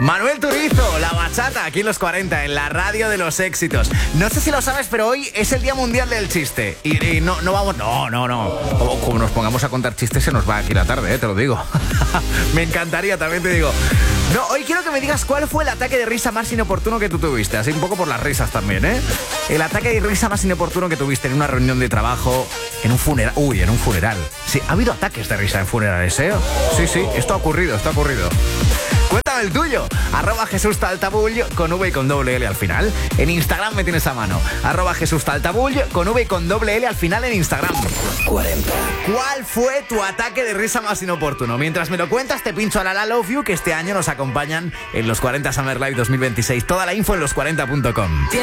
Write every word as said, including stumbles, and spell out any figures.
Manuel Turizo, la bachata, aquí en los cuarenta, en la radio de los éxitos. No sé si lo sabes, pero hoy es el Día Mundial del Chiste. Y, y no, no vamos... No, no, no. Como, como nos pongamos a contar chistes se nos va aquí la tarde, ¿eh? Te lo digo. Me encantaría, también te digo. No, hoy quiero que me digas cuál fue el ataque de risa más inoportuno que tú tuviste. Así un poco por las risas también, ¿eh? El ataque de risa más inoportuno que tuviste en una reunión de trabajo, en un funeral... Uy, en un funeral. Sí, ha habido ataques de risa en funerales, ¿eh? Sí, sí, esto ha ocurrido, esto ha ocurrido. Cuéntame el tuyo. Arroba Jesús Taltabull con V y con doble L al final. En Instagram me tienes a mano. Arroba Jesús Taltabull con V y con doble L al final en Instagram. cuarenta. ¿Cuál fue tu ataque de risa más inoportuno? Mientras me lo cuentas, te pincho a la La Love You, que este año nos acompañan en los cuarenta Summer Live dos mil veintiséis. Toda la info en los cuarenta punto com.